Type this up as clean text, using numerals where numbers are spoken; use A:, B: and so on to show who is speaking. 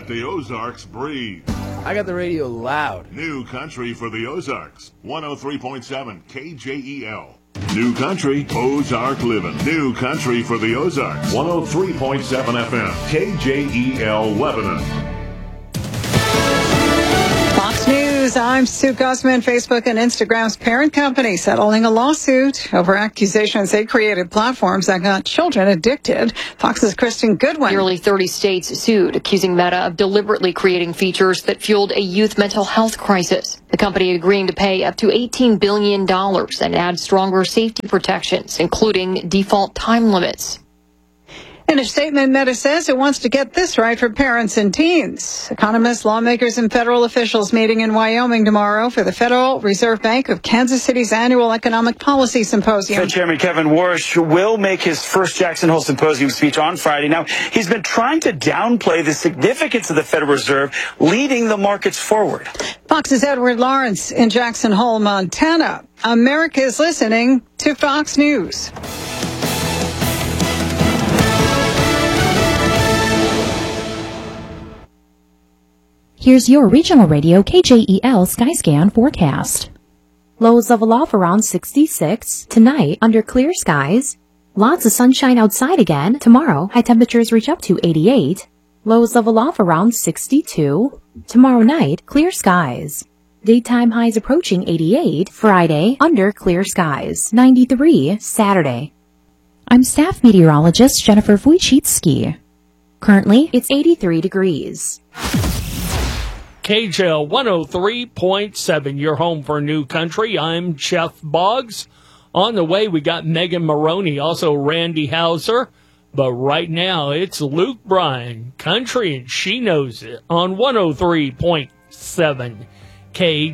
A: Let the Ozarks breathe.
B: I got the radio loud.
A: New country for the Ozarks. 103.7 KJEL. New country, Ozark living. New country for the Ozarks. 103.7 FM KJEL Lebanon.
C: Fox News, I'm Sue Guzman. Facebook and Instagram's parent company settling a lawsuit over accusations they created platforms that got children addicted. Fox's Kristen Goodwin.
D: Nearly 30 states sued, accusing Meta of deliberately creating features that fueled a youth mental health crisis. The company agreeing to pay up to $18 billion and add stronger safety protections, including default time limits.
C: In a statement, Meta says it wants to get this right for parents and teens. Economists, lawmakers, and federal officials meeting in Wyoming tomorrow for the Federal Reserve Bank of Kansas City's annual Economic Policy Symposium.
E: Fed Chairman Kevin Warsh will make his first Jackson Hole Symposium speech on Friday. Now, he's been trying to downplay the significance of the Federal Reserve leading the markets forward.
C: Fox's Edward Lawrence in Jackson Hole, Montana. America is listening to Fox News.
F: Here's your regional radio KJEL Skyscan forecast. Lows level off around 66. Tonight, under clear skies. Lots of sunshine outside again. Tomorrow, high temperatures reach up to 88. Lows level off around 62. Tomorrow night, clear skies. Daytime highs approaching 88. Friday, under clear skies. 93 Saturday. I'm staff meteorologist Jennifer Wojcicki. Currently, it's 83 degrees.
G: KJL 103.7, your home for New Country. I'm Jeff Boggs. On the way, we got Megan Maroney, also Randy Hauser. But right now, it's Luke Bryan, Country, and she knows it, on 103.7 KJL.